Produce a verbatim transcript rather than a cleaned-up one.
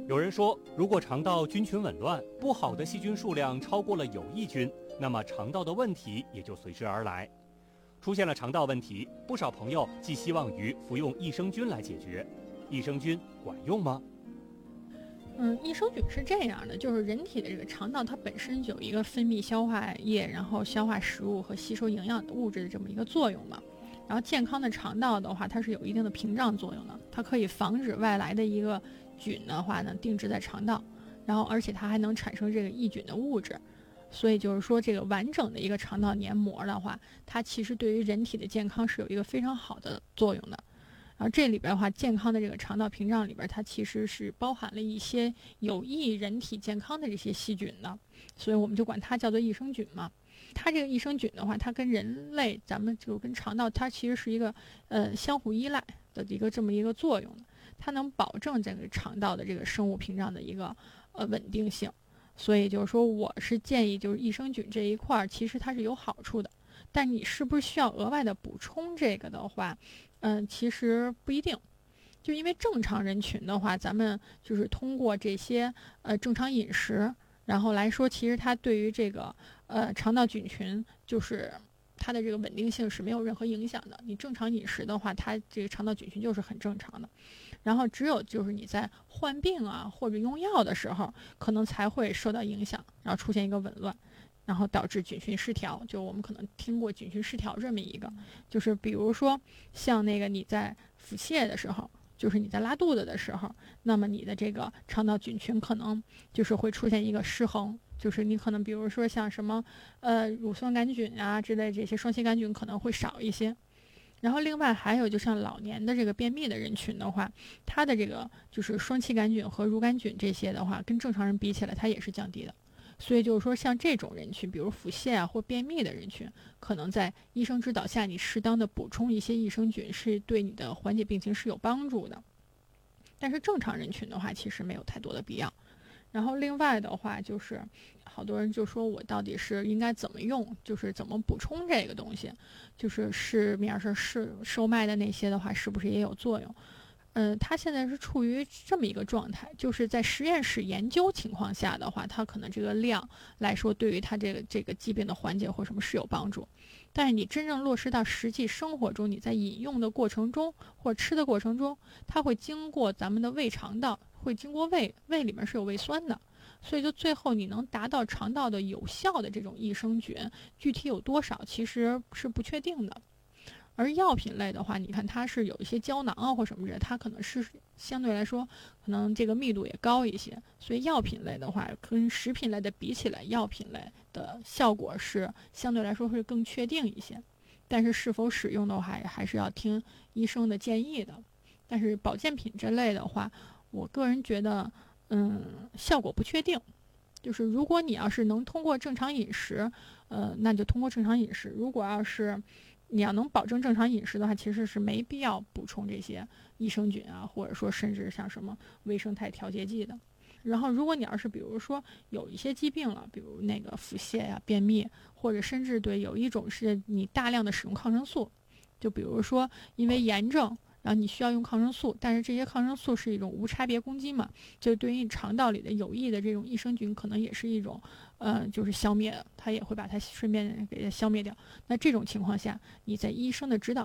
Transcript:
有人说，如果肠道菌群紊乱，不好的细菌数量超过了有益菌，那么肠道的问题也就随之而来。出现了肠道问题，不少朋友寄希望于服用益生菌来解决。益生菌管用吗？ 嗯，益生菌是这样的，就是人体的这个肠道它本身有一个分泌消化液，然后消化食物和吸收营养物质的这么一个作用嘛。然后健康的肠道的话，它是有一定的屏障作用的，它可以防止外来的一个菌的话呢定植在肠道，然后而且它还能产生这个抑菌的物质。所以就是说，这个完整的一个肠道黏膜的话，它其实对于人体的健康是有一个非常好的作用的。然后这里边的话，健康的这个肠道屏障里边，它其实是包含了一些有益人体健康的这些细菌的，所以我们就管它叫做益生菌嘛。它这个益生菌的话，它跟人类，咱们就跟肠道，它其实是一个呃相互依赖的一个这么一个作用的，它能保证这个肠道的这个生物屏障的一个呃稳定性。所以就是说，我是建议，就是益生菌这一块其实它是有好处的，但你是不是需要额外的补充这个的话，嗯、呃，其实不一定。就因为正常人群的话，咱们就是通过这些呃正常饮食，然后来说，其实它对于这个呃肠道菌群，就是它的这个稳定性是没有任何影响的。你正常饮食的话，它这个肠道菌群就是很正常的。然后只有就是你在患病啊或者用药的时候，可能才会受到影响，然后出现一个紊乱，然后导致菌群失调。就我们可能听过菌群失调这么一个，就是比如说像那个你在腹泻的时候，就是你在拉肚子的时候，那么你的这个肠道菌群可能就是会出现一个失衡，就是你可能比如说像什么呃乳酸杆菌啊之类这些双歧杆菌可能会少一些。然后另外还有就像老年的这个便秘的人群的话，它的这个就是双歧杆菌和乳杆菌这些的话，跟正常人比起来它也是降低的。所以就是说像这种人群，比如腹泻啊或便秘的人群，可能在医生指导下，你适当的补充一些益生菌是对你的缓解病情是有帮助的。但是正常人群的话其实没有太多的必要。然后另外的话就是好多人就说我到底是应该怎么用，就是怎么补充这个东西，就是市面上是售卖的那些的话是不是也有作用。嗯，它现在是处于这么一个状态，就是在实验室研究情况下的话，它可能这个量来说对于它这个这个疾病的缓解或什么是有帮助，但是你真正落实到实际生活中，你在饮用的过程中或者吃的过程中，它会经过咱们的胃肠道，会经过胃，胃里面是有胃酸的，所以就最后你能达到肠道的有效的这种益生菌，具体有多少其实是不确定的。而药品类的话，你看它是有一些胶囊啊或什么之类，它可能是相对来说可能这个密度也高一些，所以药品类的话跟食品类的比起来，药品类的效果是相对来说会更确定一些。但是是否使用的话还是要听医生的建议的。但是保健品这类的话，我个人觉得嗯效果不确定，就是如果你要是能通过正常饮食，呃那就通过正常饮食，如果要是你要能保证正常饮食的话，其实是没必要补充这些益生菌啊，或者说甚至像什么微生态调节剂的。然后如果你要是比如说有一些疾病了，比如那个腹泻呀、便秘，或者甚至对有一种是你大量的使用抗生素，就比如说因为炎症，然后你需要用抗生素，但是这些抗生素是一种无差别攻击嘛，就对于你肠道里的有益的这种益生菌可能也是一种呃，就是消灭的，它也会把它顺便给它消灭掉。那这种情况下，你在医生的指导